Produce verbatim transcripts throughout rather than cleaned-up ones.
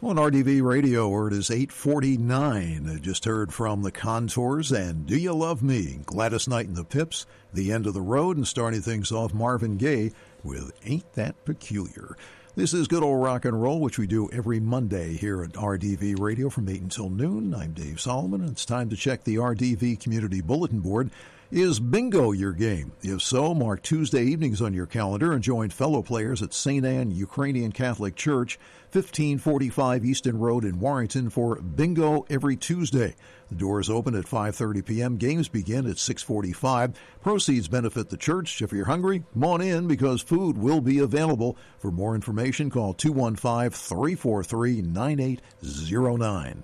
On R D V Radio, where it is eight forty-nine, I just heard from the Contours and Do You Love Me? Gladys Knight and the Pips, The End of the Road, and starting things off, Marvin Gaye with Ain't That Peculiar. This is Good Old Rock and Roll, which we do every Monday here at R D V Radio from eight until noon. I'm Dave Solomon, and it's time to check the R D V Community Bulletin Board. Is bingo your game? If so, mark Tuesday evenings on your calendar and join fellow players at Saint Anne Ukrainian Catholic Church, fifteen forty-five Easton Road in Warrington for bingo every Tuesday. The doors open at five thirty p.m. Games begin at six forty-five. Proceeds benefit the church. If you're hungry, come on in because food will be available. For more information, call two one five, three four three, nine eight zero nine.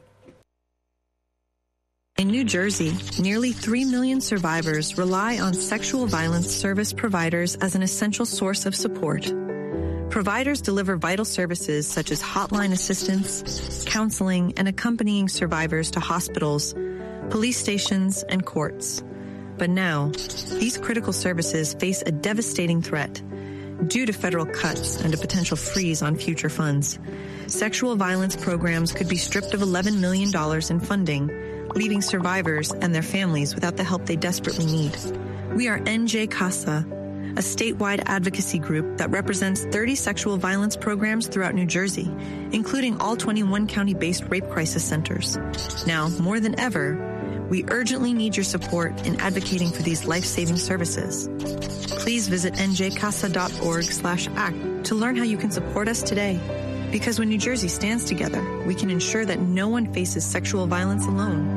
In New Jersey, nearly three million survivors rely on sexual violence service providers as an essential source of support. Providers deliver vital services such as hotline assistance, counseling, and accompanying survivors to hospitals, police stations, and courts. But now, these critical services face a devastating threat due to federal cuts and a potential freeze on future funds. Sexual violence programs could be stripped of eleven million dollars in funding, leaving survivors and their families without the help they desperately need. We are N J CASA, a statewide advocacy group that represents thirty sexual violence programs throughout New Jersey, including all twenty-one county-based rape crisis centers. Now, more than ever, we urgently need your support in advocating for these life-saving services. Please visit n j casa dot org slash act to learn how you can support us today. Because when New Jersey stands together, we can ensure that no one faces sexual violence alone.